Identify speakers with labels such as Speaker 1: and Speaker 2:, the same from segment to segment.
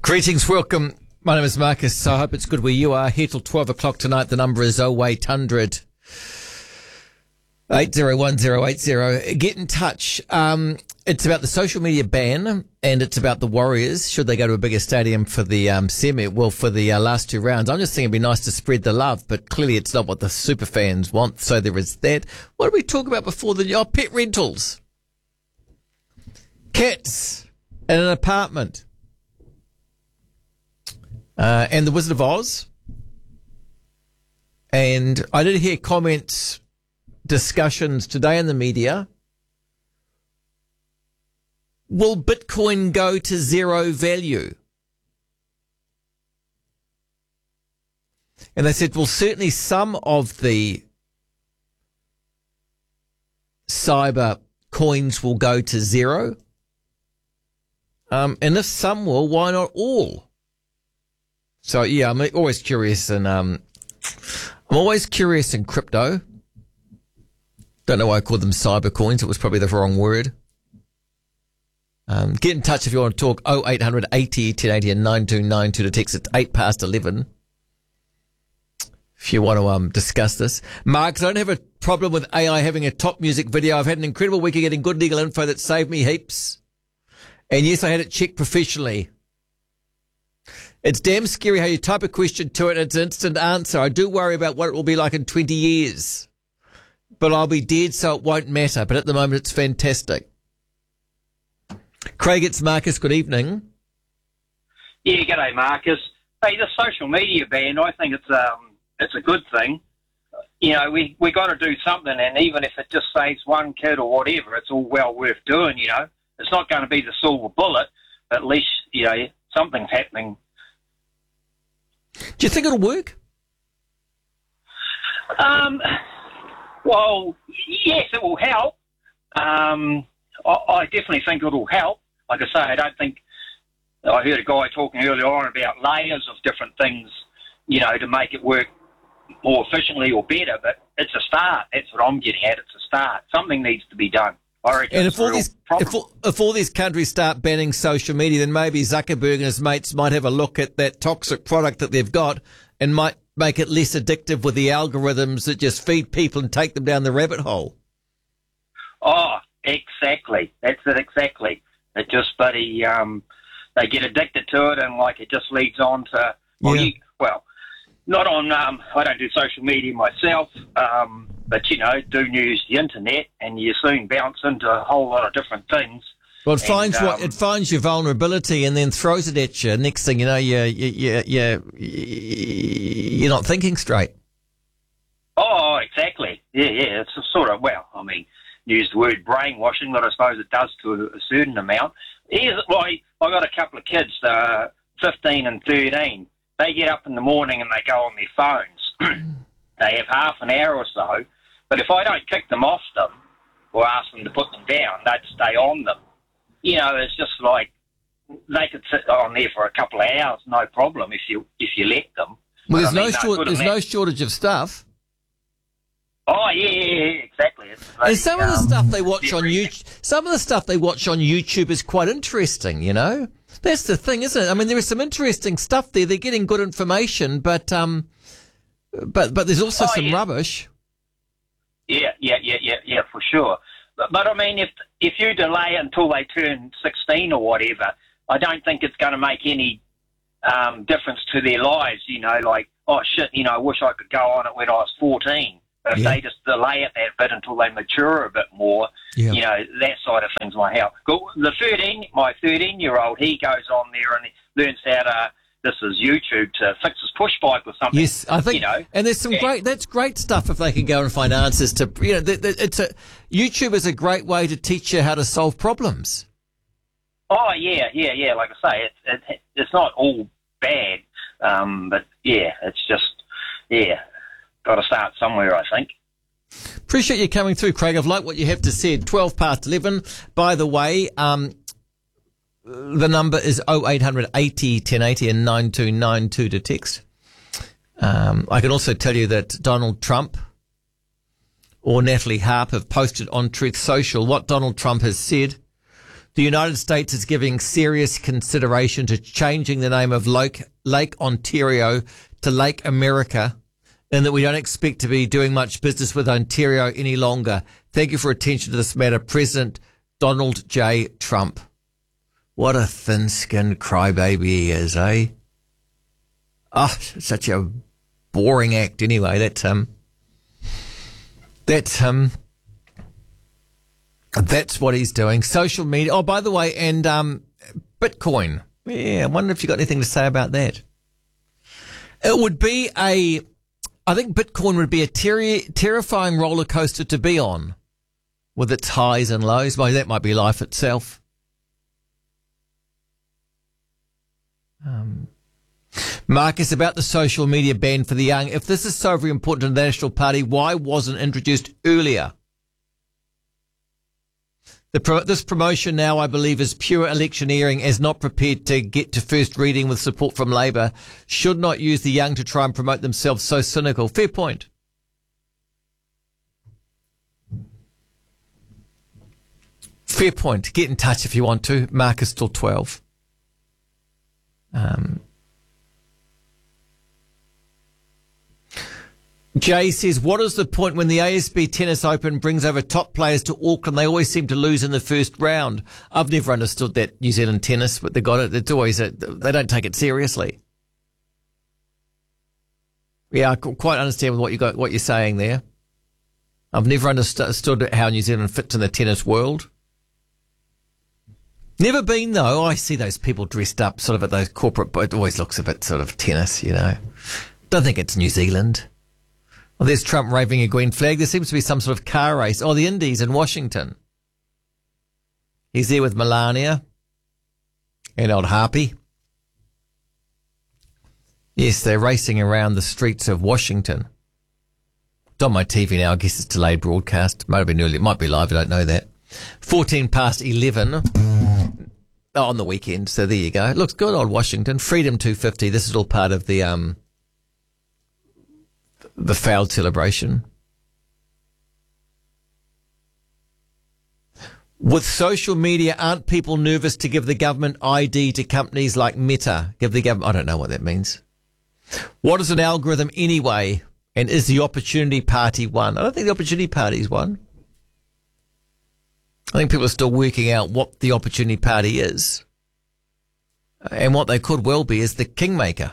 Speaker 1: Greetings, welcome. My name is Marcus. I hope it's good where you are. Here till 12 o'clock tonight. The number is 0800 801080. Get in touch. It's about the social media ban, and it's about the Warriors. Should they go to a bigger stadium for the for the last two rounds? I'm just thinking it'd be nice to spread the love, but clearly it's not what the super fans want. So there is that. What did we talk about before pet rentals, cats, and an apartment. And the Wizard of Oz. And I did hear comments, discussions today in the media. Will Bitcoin go to zero value? And they said, well, certainly some of the cyber coins will go to zero. And if some will, why not all? So, yeah, I'm always curious, and I'm always curious in crypto. Don't know why I called them cyber coins. It was probably the wrong word. Get in touch if you want to talk. 0800 80 1080 and 9292 to text. It's 8 past 11. If you want to discuss this. Mark, I don't have a problem with AI having a top music video. I've had an incredible week of getting good legal info that saved me heaps. And yes, I had it checked professionally. It's damn scary how you type a question to it and it's an instant answer. I do worry about what it will be like in 20 years. But I'll be dead, so it won't matter. But at the moment, it's fantastic. Craig, it's Marcus. Good evening.
Speaker 2: Yeah, g'day, Marcus. Hey, the social media ban, I think it's a good thing. You know, we got to do something, and even if it just saves one kid or whatever, it's all well worth doing, you know. It's not going to be the silver bullet, but at least, you know, something's happening.
Speaker 1: Do you think it'll work?
Speaker 2: Well, yes, it will help. I definitely think it'll help. Like I say, I don't think... I heard a guy talking earlier on about layers of different things, you know, to make it work more efficiently or better, but it's a start. That's what I'm getting at. It's a start. Something needs to be done. I reckon.
Speaker 1: And if all these countries start banning social media, then maybe Zuckerberg and his mates might have a look at that toxic product that they've got and might make it less addictive with the algorithms that just feed people and take them down the rabbit hole.
Speaker 2: Oh, exactly. That's it, exactly. It just, buddy, they get addicted to it, and like it just leads on to, not on, I don't do social media myself, but, you know, do use the internet, and you soon bounce into a whole lot of different things.
Speaker 1: Well, it finds your vulnerability and then throws it at you. Next thing you know, you're not thinking straight.
Speaker 2: Oh, exactly. Yeah. It's a sort of, use the word brainwashing, but I suppose it does to a certain amount. I got a couple of kids, 15 and 13. They get up in the morning and they go on their phones. They have half an hour or so, but if I don't kick them off them or ask them to put them down, they'd stay on them. You know, it's just like they could sit on there for a couple of hours, no problem, if you let them.
Speaker 1: Well, there's no shortage of stuff.
Speaker 2: Oh yeah, exactly.
Speaker 1: And some of the stuff they watch on YouTube, is quite interesting. You know, that's the thing, isn't it? I mean, there is some interesting stuff there. They're getting good information, but there's also some rubbish. Yeah,
Speaker 2: for sure. But I mean, if you delay until they turn 16 or whatever, I don't think it's going to make any difference to their lives. You know, like, oh shit, you know, I wish I could go on it when I was 14. But if they just delay it that bit until they mature a bit more, you know, that side of things might help. My 13-year-old, he goes on there and he learns how to, this is YouTube, to fix his push bike or something.
Speaker 1: Yes, I think, you know, and there's some that's great stuff if they can go and find answers to, you know, YouTube is a great way to teach you how to solve problems.
Speaker 2: Oh, yeah. Like I say, it's not all bad, but yeah, it's just, got to start somewhere, I think.
Speaker 1: Appreciate you coming through, Craig. I've liked what you have to say. 12 past 11. By the way, the number is 0800 80 1080 and 9292 to text. I can also tell you that Donald Trump or Natalie Harp have posted on Truth Social what Donald Trump has said The United States is giving serious consideration to changing the name of Lake Ontario to Lake America, and that we don't expect to be doing much business with Ontario any longer. Thank you for attention to this matter, President Donald J. Trump. What a thin-skinned crybaby he is, eh? Oh, such a boring act anyway. That's what he's doing. Social media. Oh, by the way, and Bitcoin. Yeah, I wonder if you got anything to say about that. It would be I think Bitcoin would be a terrifying roller coaster to be on, with its highs and lows. Well, that might be life itself. Marcus, about the social media ban for the young. If this is so very important to the National Party, why wasn't it introduced earlier? This promotion now, I believe, is pure electioneering, as not prepared to get to first reading with support from Labour. Should not use the young to try and promote themselves. So cynical. Fair point. Fair point. Get in touch if you want to. Marcus till 12. Jay says, what is the point when the ASB Tennis Open brings over top players to Auckland? They always seem to lose in the first round. I've never understood that New Zealand tennis, but they got it. It's always they don't take it seriously. Yeah, I quite understand what you're saying there. I've never understood how New Zealand fits in the tennis world. Never been, though. I see those people dressed up sort of at those corporate, but it always looks a bit sort of tennis, you know. Don't think it's New Zealand. Well, there's Trump waving a green flag. There seems to be some sort of car race. Oh, the Indies in Washington. He's there with Melania and old Harpy. Yes, they're racing around the streets of Washington. It's on my TV now. I guess it's delayed broadcast. Might have been early. It might be live. I don't know that. 14 past 11. Oh, on the weekend. So there you go. It looks good, old Washington. Freedom 250. This is all part of the failed celebration. With social media, aren't people nervous to give the government ID to companies like Meta? Give the government, I don't know what that means. What is an algorithm anyway? And is the Opportunity Party one? I don't think the Opportunity Party's one. I think people are still working out what the Opportunity Party is. And what they could well be is the kingmaker.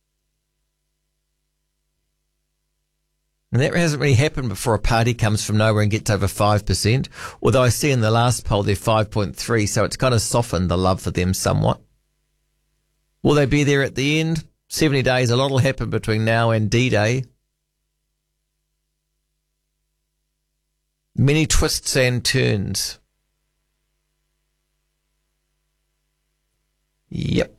Speaker 1: And that hasn't really happened before a party comes from nowhere and gets over 5%. Although I see in the last poll they're 5.3%, so it's kind of softened the love for them somewhat. Will they be there at the end? 70 days, a lot will happen between now and D-Day. Many twists and turns. Yep.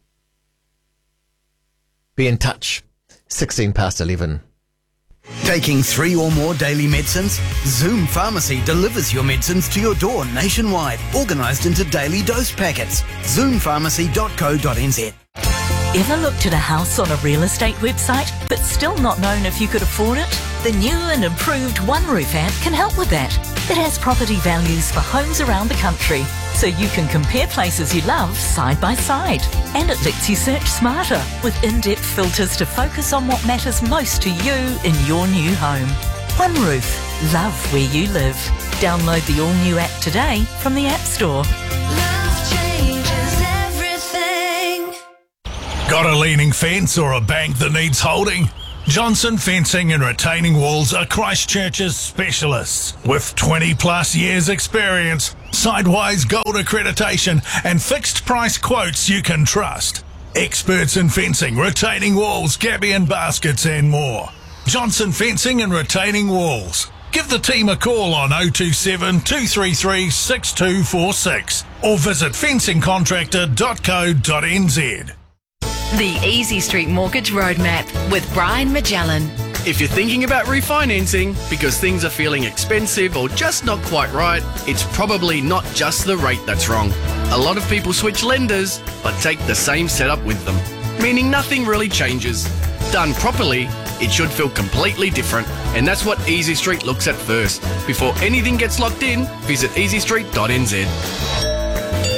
Speaker 1: Be in touch. 16 past 11.
Speaker 3: Taking 3 or more daily medicines? Zoom Pharmacy delivers your medicines to your door nationwide, organised into daily dose packets. Zoompharmacy.co.nz.
Speaker 4: Ever looked at a house on a real estate website but still not known if you could afford it? The new and improved One Roof app can help with that. It has property values for homes around the country, so you can compare places you love side by side. And it lets you search smarter with in-depth filters to focus on what matters most to you in your new home. One Roof. Love where you live. Download the all-new app today from the App Store.
Speaker 5: Love changes everything.
Speaker 6: Got a leaning fence or a bank that needs holding? Johnson Fencing and Retaining Walls are Christchurch's specialists. With 20 plus years experience, Sidewise Gold accreditation and fixed price quotes you can trust. Experts in fencing, retaining walls, gabion baskets and more. Johnson Fencing and Retaining Walls. Give the team a call on 027 233 6246 or visit fencingcontractor.co.nz.
Speaker 7: The Easy Street Mortgage Roadmap with Brian Magellan.
Speaker 8: If you're thinking about refinancing because things are feeling expensive or just not quite right, it's probably not just the rate that's wrong. A lot of people switch lenders but take the same setup with them, meaning nothing really changes. Done properly, it should feel completely different, and that's what Easy Street looks at first. Before anything gets locked in, visit easystreet.nz.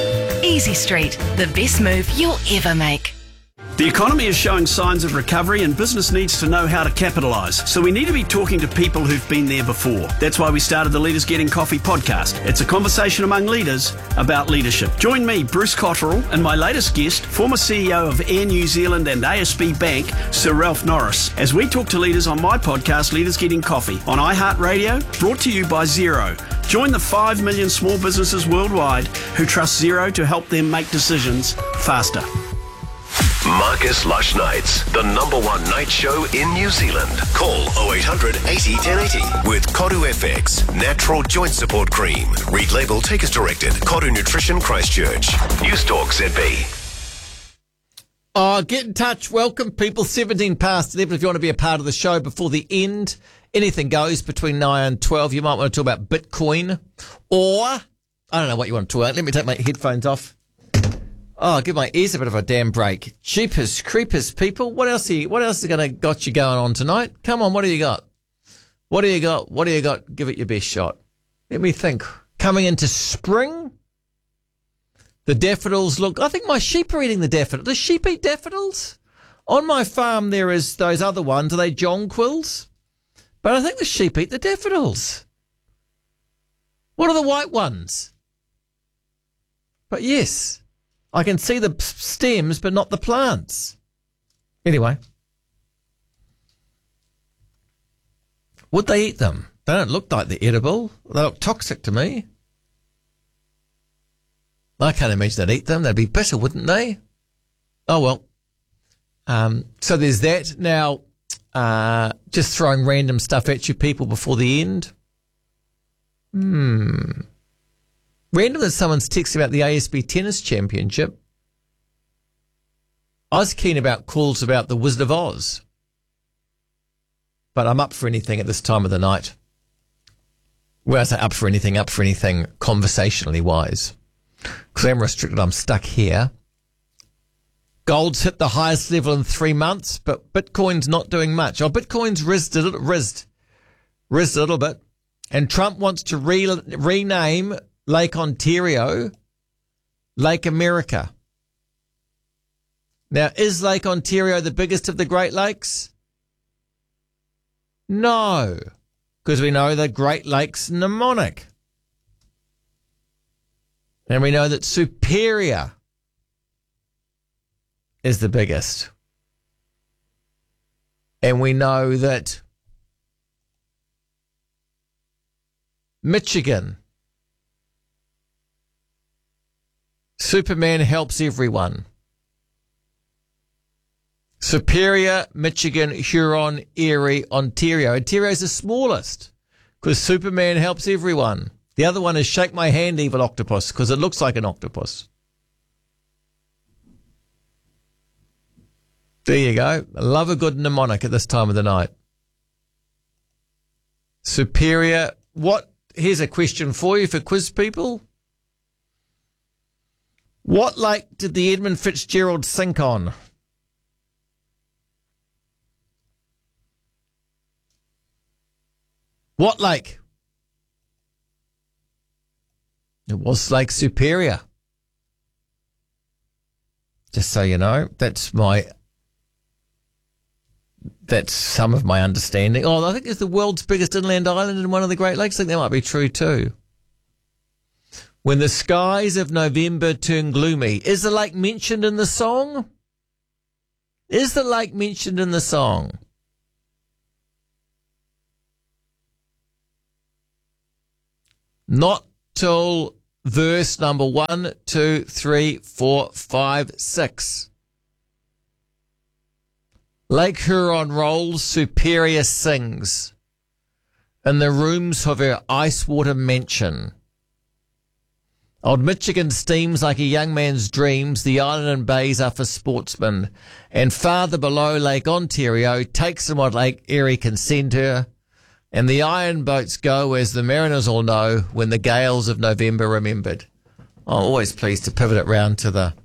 Speaker 7: Easy Street, the best move you'll ever make.
Speaker 9: The economy is showing signs of recovery and business needs to know how to capitalise. So we need to be talking to people who've been there before. That's why we started the Leaders Getting Coffee podcast. It's a conversation among leaders about leadership. Join me, Bruce Cotterill, and my latest guest, former CEO of Air New Zealand and ASB Bank, Sir Ralph Norris, as we talk to leaders on my podcast, Leaders Getting Coffee, on iHeartRadio, brought to you by Xero. Join the 5 million small businesses worldwide who trust Xero to help them make decisions faster.
Speaker 10: Marcus Lush Nights, the #1 night show in New Zealand. Call 0800 80 1080 with Kodu FX, natural joint support cream. Read label, take as directed. Kodu Nutrition Christchurch. News Talk ZB.
Speaker 1: Oh, get in touch. Welcome, people. 17 past 11 if you want to be a part of the show before the end. Anything goes between 9 and 12. You might want to talk about Bitcoin or, I don't know what you want to talk about. Let me take my headphones off. Oh, give my ears a bit of a damn break. Jeepers creepers, people. What else is going to got you going on tonight? Come on, what do you got? What do you got? Give it your best shot. Let me think. Coming into spring, the daffodils look... I think my sheep are eating the daffodils. Do sheep eat daffodils? On my farm, there is those other ones. Are they jonquils? But I think the sheep eat the daffodils. What are the white ones? But yes... I can see the stems, but not the plants. Anyway. Would they eat them? They don't look like they're edible. They look toxic to me. I can't imagine they'd eat them. They'd be bitter, wouldn't they? Oh, well. So there's that. Now, just throwing random stuff at you people before the end. Random that someone's texting about the ASB Tennis Championship. I was keen about calls about the Wizard of Oz. But I'm up for anything at this time of the night. When I say up for anything conversationally wise. Because I'm restricted, I'm stuck here. Gold's hit the highest level in 3 months, but Bitcoin's not doing much. Oh, Bitcoin's rizzed a little bit. And Trump wants to rename Lake Ontario, Lake America. Now, is Lake Ontario the biggest of the Great Lakes? No, because we know the Great Lakes mnemonic. And we know that Superior is the biggest. And we know that Michigan, Superman helps everyone. Superior, Michigan, Huron, Erie, Ontario. Ontario is the smallest because Superman helps everyone. The other one is Shake My Hand, Evil Octopus, because it looks like an octopus. There you go. I love a good mnemonic at this time of the night. Superior. Here's a question for you for quiz people. What lake did the Edmund Fitzgerald sink on? What lake? It was Lake Superior. Just so you know, that's some of my understanding. Oh, I think it's the world's biggest inland island in one of the Great Lakes. I think that might be true too. When the skies of November turn gloomy. Is the lake mentioned in the song? Is the lake mentioned in the song? Not till verse number 1, 2, 3, 4, 5, 6. Lake Huron rolls, Superior sings in the rooms of her ice water mansion. Old Michigan steams like a young man's dreams. The island and bays are for sportsmen. And farther below, Lake Ontario takes them what Lake Erie can send her. And the iron boats go, as the mariners all know, when the gales of November remembered. I'm always pleased to pivot it round to the